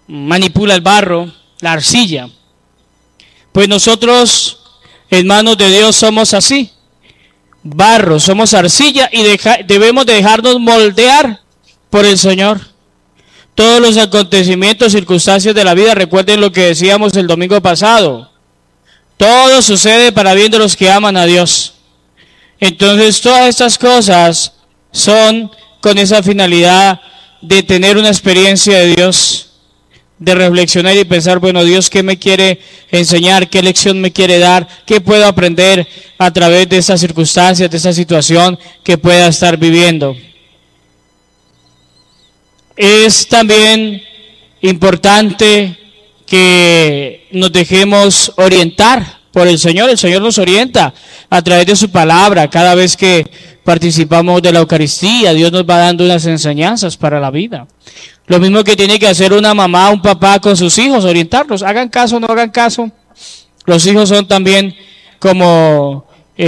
manipula el barro, la arcilla. Pues nosotros, en manos de Dios, somos así, barro, somos arcilla y debemos dejarnos moldear por el Señor. Todos los acontecimientos, circunstancias de la vida, recuerden lo que decíamos el domingo pasado, todo sucede para bien de los que aman a Dios. Entonces todas estas cosas son con esa finalidad de tener una experiencia de Dios, de reflexionar y pensar, bueno, Dios, ¿qué me quiere enseñar? ¿Qué lección me quiere dar? ¿Qué puedo aprender a través de estas circunstancias, de esta situación que pueda estar viviendo? Es también importante que nos dejemos orientar por el Señor. El Señor nos orienta a través de su palabra. Cada vez que participamos de la Eucaristía, Dios nos va dando unas enseñanzas para la vida. Lo mismo que tiene que hacer una mamá, un papá con sus hijos, orientarlos. Hagan caso o no hagan caso. Los hijos son también como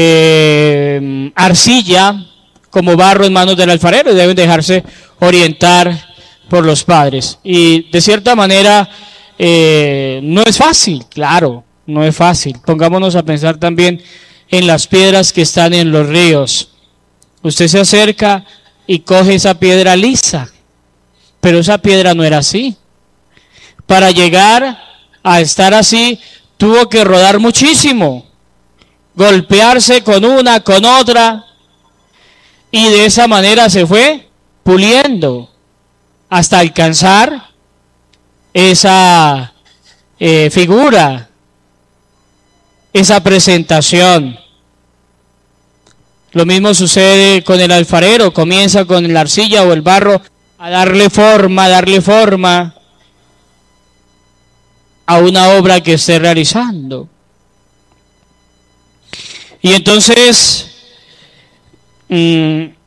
arcilla, como barro en manos del alfarero, y deben dejarse orientar por los padres. Y de cierta manera no es fácil, claro, no es fácil. Pongámonos a pensar también en las piedras que están en los ríos. Usted se acerca y coge esa piedra lisa, pero esa piedra no era así. Para llegar a estar así, tuvo que rodar muchísimo, golpearse con una, con otra, y de esa manera se fue puliendo hasta alcanzar esa figura, esa presentación. Lo mismo sucede con el alfarero, comienza con la arcilla o el barro a darle forma a una obra que esté realizando. Y entonces es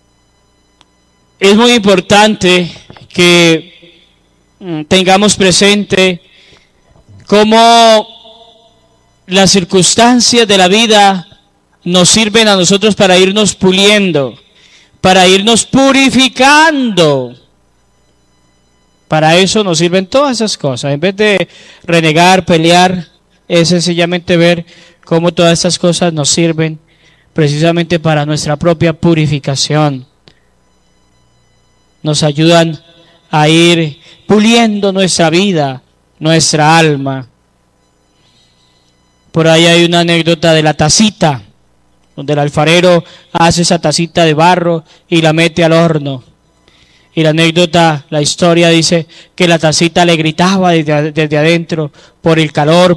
muy importante que tengamos presente cómo las circunstancias de la vida nos sirven a nosotros para irnos puliendo, para irnos purificando. Para eso nos sirven todas esas cosas. En vez de renegar, pelear, es sencillamente ver cómo todas estas cosas nos sirven precisamente para nuestra propia purificación. Nos ayudan a ir puliendo nuestra vida, nuestra alma. Por ahí hay una anécdota de la tacita, donde el alfarero hace esa tacita de barro y la mete al horno. Y la anécdota, la historia dice que la tacita le gritaba desde adentro por el calor,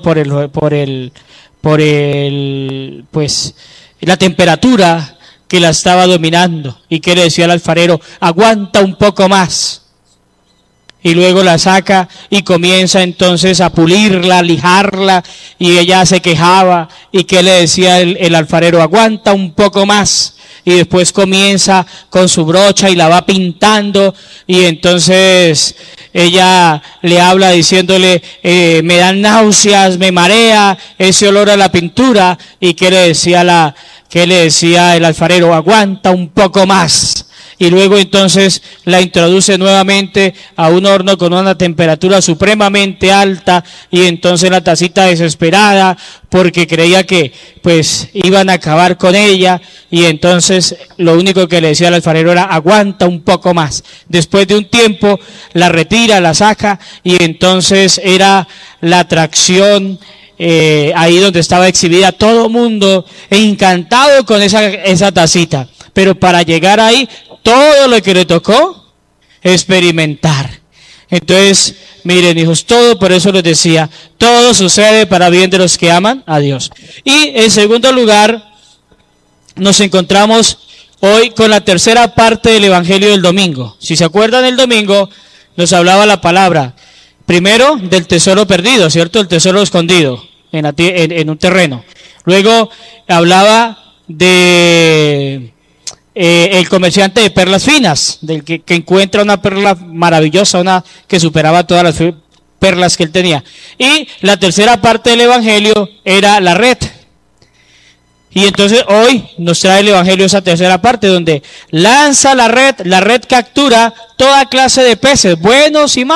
pues la temperatura que la estaba dominando, y que le decía al alfarero: aguanta un poco más. Y luego la saca y comienza entonces a pulirla, a lijarla, y ella se quejaba, y que le decía el alfarero: aguanta un poco más. Y después comienza con su brocha y la va pintando, y entonces ella le habla diciéndole: me dan náuseas, me marea ese olor a la pintura. Y que le decía el alfarero: aguanta un poco más. Y luego entonces la introduce nuevamente a un horno con una temperatura supremamente alta, y entonces la tacita, desesperada porque creía que pues iban a acabar con ella, y entonces lo único que le decía al alfarero era: aguanta un poco más. Después de un tiempo la retira, la saca, y entonces era la atracción ahí donde estaba exhibida, todo mundo encantado con esa tacita. Pero para llegar ahí, todo lo que le tocó experimentar. Entonces, miren, hijos, todo, por eso les decía, todo sucede para bien de los que aman a Dios. Y en segundo lugar, nos encontramos hoy con la tercera parte del Evangelio del domingo. Si se acuerdan, el domingo nos hablaba la palabra, primero, del tesoro perdido, ¿cierto? El tesoro escondido en un terreno. Luego hablaba de el comerciante de perlas finas, del que encuentra una perla maravillosa, una que superaba todas las perlas que él tenía. Y la tercera parte del Evangelio era la red. Y entonces hoy nos trae el Evangelio esa tercera parte, donde lanza la red captura toda clase de peces, buenos y malos.